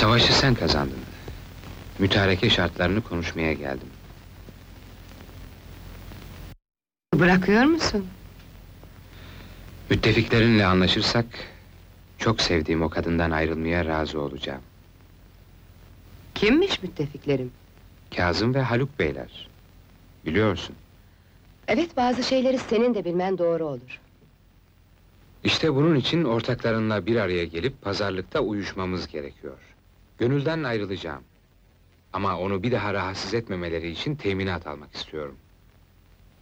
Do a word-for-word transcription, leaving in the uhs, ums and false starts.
Savaşı sen kazandın. Mütareke şartlarını konuşmaya geldim. Bırakıyor musun? Müttefiklerinle anlaşırsak... çok sevdiğim o kadından ayrılmaya razı olacağım. Kimmiş müttefiklerim? Kazım ve Haluk beyler. Biliyorsun. Evet, bazı şeyleri senin de bilmen doğru olur. İşte bunun için ortaklarınla bir araya gelip pazarlıkta uyuşmamız gerekiyor. Gönülden ayrılacağım. Ama onu bir daha rahatsız etmemeleri için teminat almak istiyorum.